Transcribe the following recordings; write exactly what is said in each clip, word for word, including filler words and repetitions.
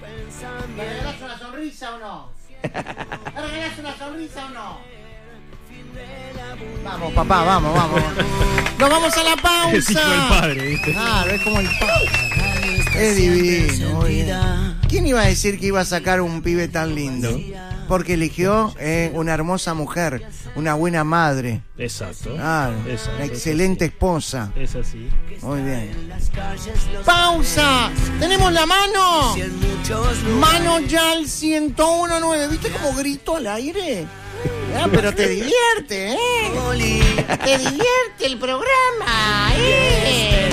¿Me regalás una sonrisa o no? ¿Me regalás una sonrisa o no? Vamos, papá, vamos, vamos. ¡Nos vamos a la pausa! Es hijo del padre, ¿viste? Claro, es como el padre. Es divino, muy bien. ¿Quién iba a decir que iba a sacar un pibe tan lindo? Porque eligió eh, una hermosa mujer, una buena madre. Exacto. Claro, Exacto, una excelente es esposa. Es así. Muy bien. ¡Pausa! ¡Tenemos la mano! Mano ya al ciento uno punto nueve. ¿Viste cómo grito al aire? Ah, pero te divierte, ¿eh? Te divierte el programa, ¿eh?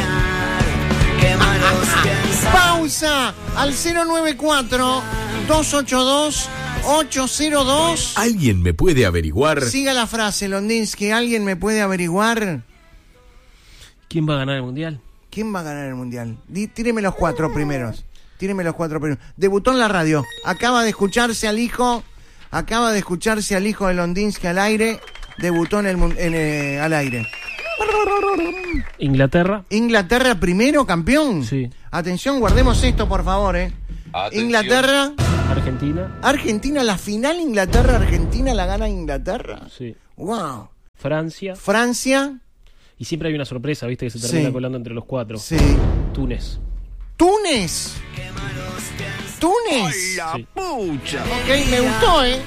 Pausa al cero nueve cuatro, dos ocho dos, ocho cero dos. ¿Alguien me puede averiguar? Siga la frase, Londinsky. ¿Alguien me puede averiguar? ¿Quién va a ganar el mundial? ¿Quién va a ganar el mundial? Dí, tíreme los cuatro primeros. Tíreme los cuatro primeros. Debutó en la radio. Acaba de escucharse al hijo. Acaba de escucharse al hijo de Londinsky al aire. Debutó en el, en el al aire. Inglaterra. Inglaterra primero, campeón. Sí. Atención, guardemos esto, por favor, eh. Atención. Inglaterra. Argentina. Argentina, la final Inglaterra-Argentina la gana Inglaterra. Sí. Wow. Francia. Francia. Y siempre hay una sorpresa, ¿viste? Que se termina Sí. colando entre los cuatro. Sí. Túnez. Túnez. Túnez. Sí. Pucha. Ok, me gustó, eh.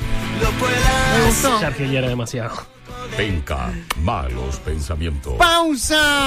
Me gustó. Ya Argelia era demasiado. Penca, malos pensamientos. Pausa.